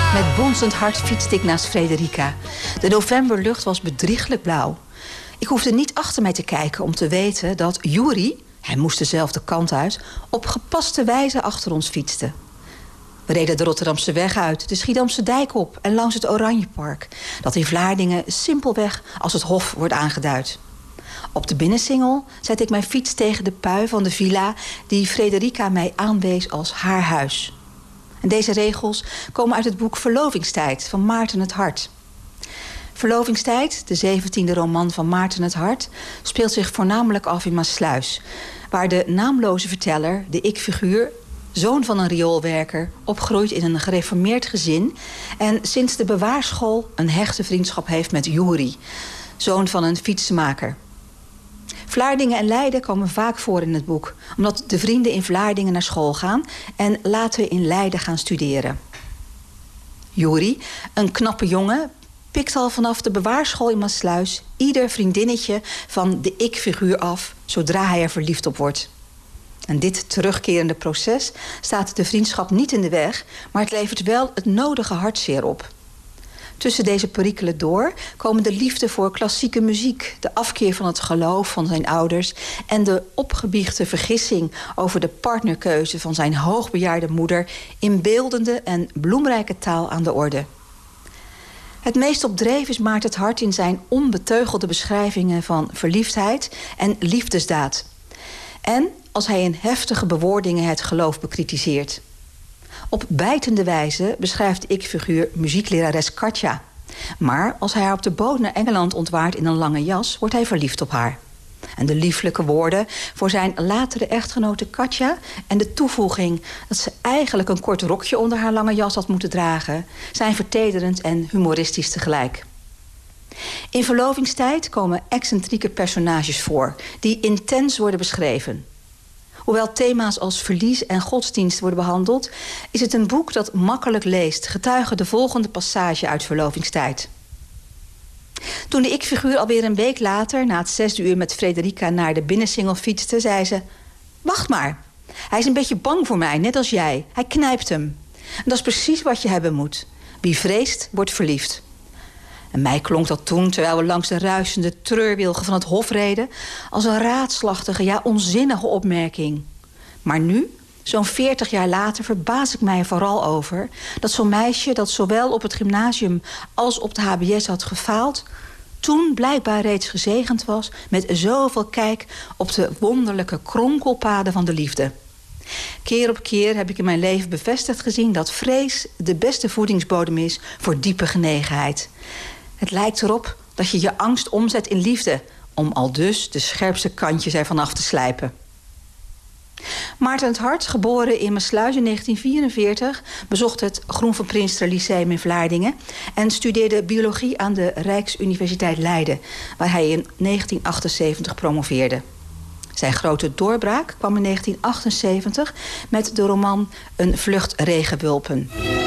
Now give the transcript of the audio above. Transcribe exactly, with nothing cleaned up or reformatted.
Met bonzend hart fietste ik naast Frederica. De novemberlucht was bedrieglijk blauw. Ik hoefde niet achter mij te kijken om te weten dat Juri, hij moest dezelfde kant uit, op gepaste wijze achter ons fietste. We reden de Rotterdamse weg uit, de Schiedamse dijk op en langs het Oranjepark, dat in Vlaardingen simpelweg als het Hof wordt aangeduid. Op de binnensingel zette ik mijn fiets tegen de pui van de villa die Frederica mij aanwees als haar huis. En deze regels komen uit het boek Verlovingstijd van Maarten het Hart. Verlovingstijd, de zeventiende roman van Maarten het Hart, speelt zich voornamelijk af in Maassluis, waar de naamloze verteller, de ik-figuur, zoon van een rioolwerker, opgroeit in een gereformeerd gezin en sinds de bewaarschool een hechte vriendschap heeft met Juri, zoon van een fietsenmaker. Vlaardingen en Leiden komen vaak voor in het boek, omdat de vrienden in Vlaardingen naar school gaan en later in Leiden gaan studeren. Juri, een knappe jongen, pikt al vanaf de bewaarschool in Maassluis ieder vriendinnetje van de ik-figuur af zodra hij er verliefd op wordt. En dit terugkerende proces staat de vriendschap niet in de weg, maar het levert wel het nodige hartzeer op. Tussen deze perikelen door komen de liefde voor klassieke muziek, de afkeer van het geloof van zijn ouders en de opgebiechte vergissing over de partnerkeuze van zijn hoogbejaarde moeder in beeldende en bloemrijke taal aan de orde. Het meest op dreef is Maarten het Hart in zijn onbeteugelde beschrijvingen van verliefdheid en liefdesdaad. En als hij in heftige bewoordingen het geloof bekritiseert. Op bijtende wijze beschrijft de ik-figuur muzieklerares Katja. Maar als hij haar op de boot naar Engeland ontwaart in een lange jas, wordt hij verliefd op haar. En de lieflijke woorden voor zijn latere echtgenote Katja en de toevoeging dat ze eigenlijk een kort rokje onder haar lange jas had moeten dragen, zijn vertederend en humoristisch tegelijk. In Verlovingstijd komen excentrieke personages voor die intens worden beschreven. Hoewel thema's als verlies en godsdienst worden behandeld, is het een boek dat makkelijk leest, getuige de volgende passage uit Verlovingstijd. Toen de ik-figuur alweer een week later, na het zesde uur met Frederica naar de binnensingel fietste, zei ze: "Wacht maar, hij is een beetje bang voor mij, net als jij. Hij knijpt hem. En dat is precies wat je hebben moet. Wie vreest, wordt verliefd." En mij klonk dat toen, terwijl we langs de ruisende treurwilgen van het Hof reden, als een raadslachtige, ja onzinnige opmerking. Maar nu, zo'n veertig jaar later, verbaas ik mij er vooral over dat zo'n meisje dat zowel op het gymnasium als op de H B S had gefaald, toen blijkbaar reeds gezegend was met zoveel kijk op de wonderlijke kronkelpaden van de liefde. Keer op keer heb ik in mijn leven bevestigd gezien dat vrees de beste voedingsbodem is voor diepe genegenheid. Het lijkt erop dat je je angst omzet in liefde, om aldus de scherpste kantjes ervan af te slijpen. Maarten het Hart, geboren in Maassluis in negentien vierenveertig... bezocht het Groen van Prinster Lyceum in Vlaardingen en studeerde biologie aan de Rijksuniversiteit Leiden, waar hij in negentien achtenzeventig promoveerde. Zijn grote doorbraak kwam in negentien achtenzeventig met de roman Een vlucht regenwulpen.